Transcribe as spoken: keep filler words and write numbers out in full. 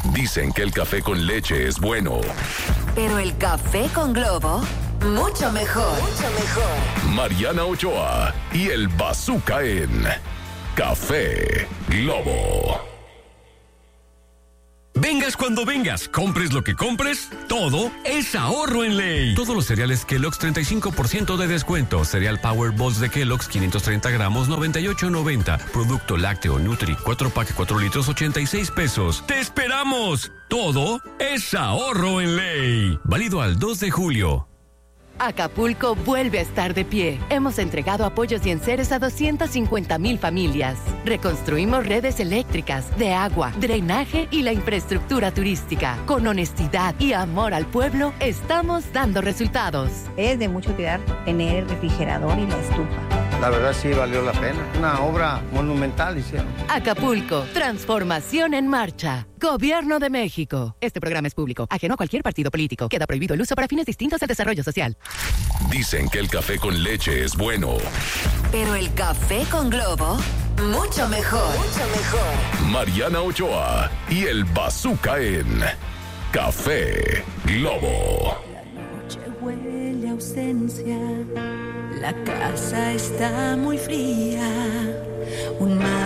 Dicen que el café con leche es bueno. Pero el café con Globo, mucho mejor. Mucho mejor. Mariana Ochoa y el Bazooka en Café Globo. Vengas cuando vengas, compres lo que compres, todo es ahorro en Ley. Todos los cereales Kellogg's treinta y cinco por ciento de descuento. Cereal Power Balls de Kellogg's quinientos treinta gramos noventa y ocho noventa. Producto lácteo Nutri cuatro pack cuatro litros ochenta y seis pesos. ¡Te esperamos! Todo es ahorro en Ley. Válido al dos de julio. Acapulco vuelve a estar de pie. Hemos entregado apoyos y enseres a doscientas cincuenta mil familias. Reconstruimos redes eléctricas, de agua, drenaje y la infraestructura turística. Con honestidad y amor al pueblo, estamos dando resultados. Es de mucho cuidar tener el refrigerador y la estufa. La verdad sí valió la pena. Una obra monumental hicieron. Acapulco, transformación en marcha. Gobierno de México. Este programa es público, ajeno a cualquier partido político. Queda prohibido el uso para fines distintos al desarrollo social. Dicen que el café con leche es bueno. Pero el café con Globo, mucho mejor. Mucho mejor. Mariana Ochoa y el Bazooka en Café Globo. La noche huele a ausencia. La casa está muy fría. Un mar